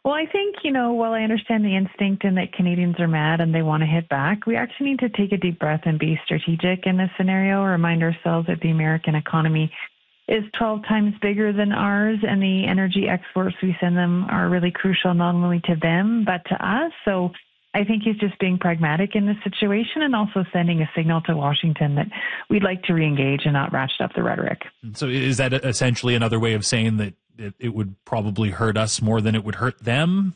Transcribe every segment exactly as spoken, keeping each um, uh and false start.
Well, I think, you know, while I understand the instinct and that Canadians are mad and they want to hit back, we actually need to take a deep breath and be strategic in this scenario, remind ourselves that the American economy is twelve times bigger than ours, and the energy exports we send them are really crucial not only to them, but to us. So I think he's just being pragmatic in this situation and also sending a signal to Washington that we'd like to reengage and not ratchet up the rhetoric. So is that essentially another way of saying that it, it would probably hurt us more than it would hurt them?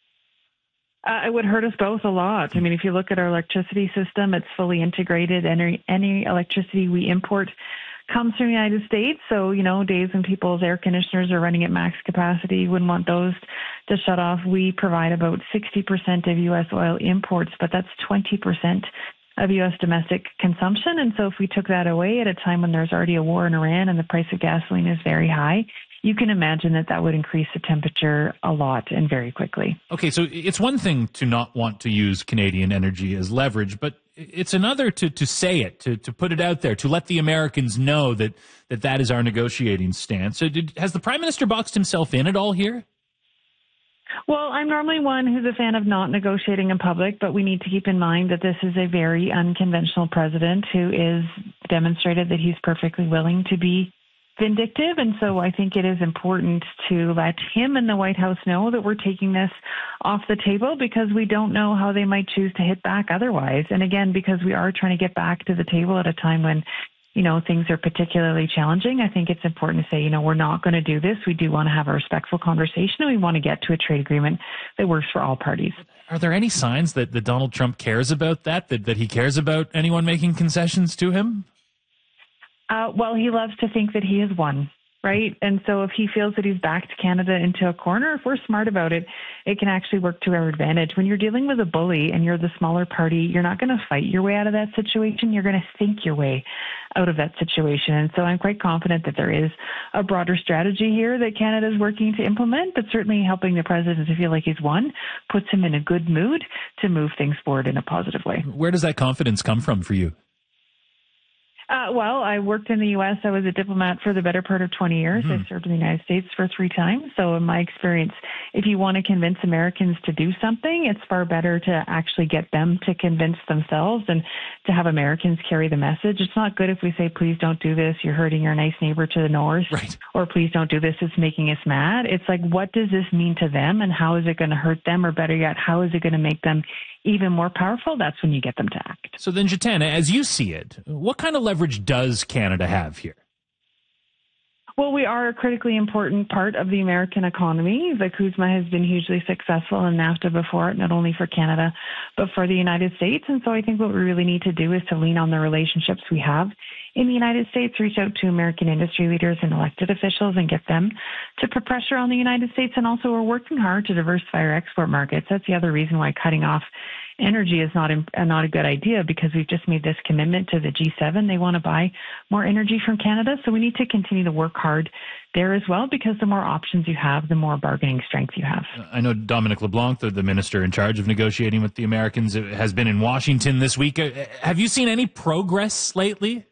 Uh, it would hurt us both a lot. I mean, if you look at our electricity system, it's fully integrated. Any, any electricity we import comes from the United States. So, you know, days when people's air conditioners are running at max capacity, you wouldn't want those to shut off. We provide about sixty percent of U S oil imports, but that's twenty percent of U S domestic consumption. And so if we took that away at a time when there's already a war in Iran and the price of gasoline is very high, you can imagine that that would increase the temperature a lot and very quickly. Okay, so it's one thing to not want to use Canadian energy as leverage, but it's another to, to say it, to, to put it out there, to let the Americans know that that, that is our negotiating stance. So did, has the Prime Minister boxed himself in at all here? Well, I'm normally one who's a fan of not negotiating in public, but we need to keep in mind that this is a very unconventional president who is demonstrated that he's perfectly willing to be vindictive. And so I think it is important to let him and the White House know that we're taking this off the table because we don't know how they might choose to hit back otherwise. And again, because we are trying to get back to the table at a time when, you know, things are particularly challenging, I think it's important to say, you know, we're not going to do this. We do want to have a respectful conversation, and we want to get to a trade agreement that works for all parties. Are there any signs that, that Donald Trump cares about that, that, that he cares about anyone making concessions to him? Uh, well, he loves to think that he has won, right? And so if he feels that he's backed Canada into a corner, if we're smart about it, it can actually work to our advantage. When you're dealing with a bully and you're the smaller party, you're not going to fight your way out of that situation. You're going to think your way out of that situation. And so I'm quite confident that there is a broader strategy here that Canada is working to implement, but certainly helping the president to feel like he's won puts him in a good mood to move things forward in a positive way. Where does that confidence come from for you? Uh, well, I worked in the U S. I was a diplomat for the better part of twenty years. Mm-hmm. I served in the United States for three times. So in my experience, if you want to convince Americans to do something, it's far better to actually get them to convince themselves and to have Americans carry the message. It's not good if we say, please don't do this, you're hurting your nice neighbor to the north, right, or please don't do this, it's making us mad. It's like, what does this mean to them, and how is it going to hurt them, or better yet, how is it going to make them even more powerful? That's when you get them to act. So then, Jiten, as you see it, what kind of leverage does Canada have here? Well, we are a critically important part of the American economy. The CUSMA has been hugely successful in NAFTA before, not only for Canada, but for the United States. And so I think what we really need to do is to lean on the relationships we have in the United States, reach out to American industry leaders and elected officials and get them to put pressure on the United States. And also we're working hard to diversify our export markets. That's the other reason why cutting off energy is not a, not a good idea, because we've just made this commitment to the G seven. They want to buy more energy from Canada. So we need to continue to work hard there as well, because the more options you have, the more bargaining strength you have. I know Dominic LeBlanc, the, the minister in charge of negotiating with the Americans, has been in Washington this week. Have you seen any progress lately?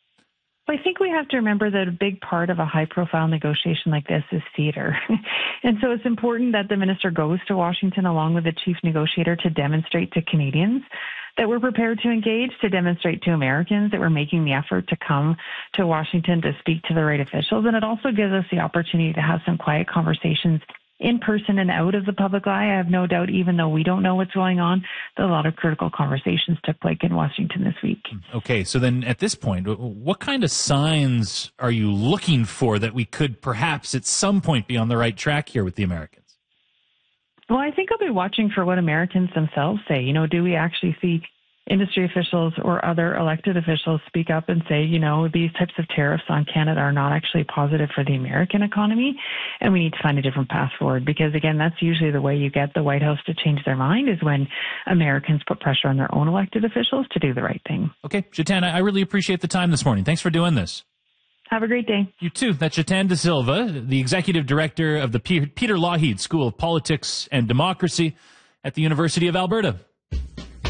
I think we have to remember that a big part of a high-profile negotiation like this is theater. And so it's important that the minister goes to Washington along with the chief negotiator to demonstrate to Canadians that we're prepared to engage, to demonstrate to Americans that we're making the effort to come to Washington to speak to the right officials. And it also gives us the opportunity to have some quiet conversations in person and out of the public eye. I have no doubt, even though we don't know what's going on, that a lot of critical conversations took place in Washington this week. Okay, so then at this point, what kind of signs are you looking for that we could perhaps at some point be on the right track here with the Americans? Well, I think I'll be watching for what Americans themselves say. You know, do we actually see industry officials or other elected officials speak up and say, you know, these types of tariffs on Canada are not actually positive for the American economy, and we need to find a different path forward? Because, again, that's usually the way you get the White House to change their mind, is when Americans put pressure on their own elected officials to do the right thing. Okay, Jiten, I really appreciate the time this morning. Thanks for doing this. Have a great day. You too. That's Jiten De Silva, the executive director of the Peter Lougheed School of Politics and Democracy at the University of Alberta.